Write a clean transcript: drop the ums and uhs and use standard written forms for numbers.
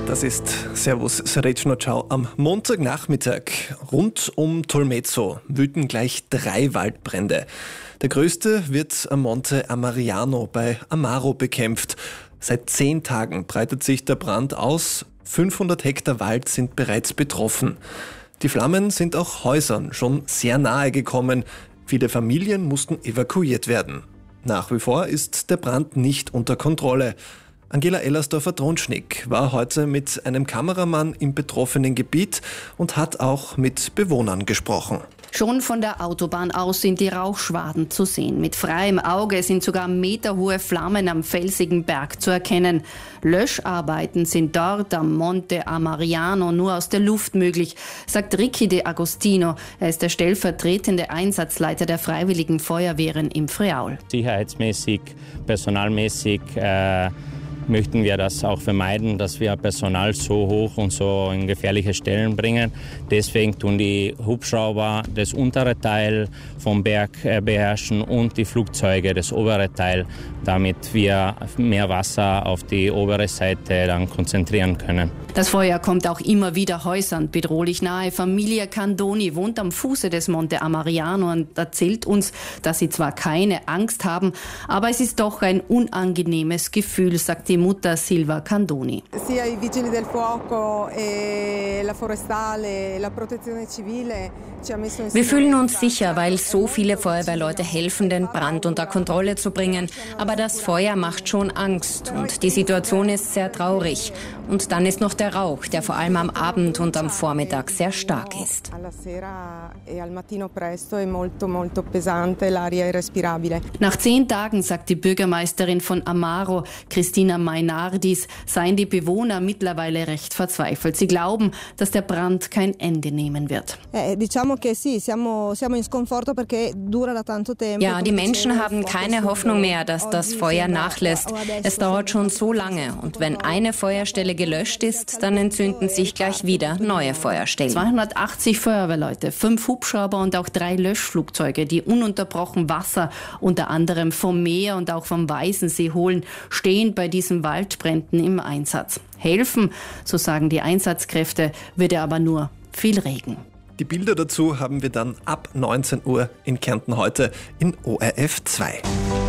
Das ist Servus Srečno Ciao am Montagnachmittag. Rund um Tolmezzo wüten gleich 3 Waldbrände. Der größte wird am Monte Amariano bei Amaro bekämpft. Seit 10 Tagen breitet sich der Brand aus. 500 Hektar Wald sind bereits betroffen. Die Flammen sind auch Häusern schon sehr nahe gekommen. Viele Familien mussten evakuiert werden. Nach wie vor ist der Brand nicht unter Kontrolle. Angela Ellersdorfer-Tronschnick war heute mit einem Kameramann im betroffenen Gebiet und hat auch mit Bewohnern gesprochen. Schon von der Autobahn aus sind die Rauchschwaden zu sehen. Mit freiem Auge sind sogar meterhohe Flammen am felsigen Berg zu erkennen. Löscharbeiten sind dort am Monte Amariano nur aus der Luft möglich, sagt Ricky De Agostino. Er ist der stellvertretende Einsatzleiter der Freiwilligen Feuerwehren im Friaul. Sicherheitsmäßig, personalmäßig möchten wir das auch vermeiden, dass wir Personal so hoch und so in gefährliche Stellen bringen. Deswegen tun die Hubschrauber das untere Teil vom Berg beherrschen und die Flugzeuge das obere Teil, damit wir mehr Wasser auf die obere Seite dann konzentrieren können. Das Feuer kommt auch immer wieder Häusern bedrohlich nahe. Familie Candoni wohnt am Fuße des Monte Amariano und erzählt uns, dass sie zwar keine Angst haben, aber es ist doch ein unangenehmes Gefühl, sagt die Mutter Silva Candoni. Sia i vigili del fuoco e la forestale e la protezione civile. Wir fühlen uns sicher, weil so viele Feuerwehrleute helfen, den Brand unter Kontrolle zu bringen. Aber das Feuer macht schon Angst und die Situation ist sehr traurig. Und dann ist noch der Rauch, der vor allem am Abend und am Vormittag sehr stark ist. Nach 10 Tagen, sagt die Bürgermeisterin von Amaro, Cristina Mainardis, seien die Bewohner mittlerweile recht verzweifelt. Sie glauben, dass der Brand kein Ende nehmen wird. Ja, die Menschen haben keine Hoffnung mehr, dass das Feuer nachlässt. Es dauert schon so lange und wenn eine Feuerstelle gelöscht ist, dann entzünden sich gleich wieder neue Feuerstellen. 280 Feuerwehrleute, 5 Hubschrauber und auch 3 Löschflugzeuge, die ununterbrochen Wasser unter anderem vom Meer und auch vom Weißensee holen, stehen bei diesen Waldbränden im Einsatz. Helfen, so sagen die Einsatzkräfte, würde aber nur viel Regen. Die Bilder dazu haben wir dann ab 19 Uhr in Kärnten heute in ORF 2.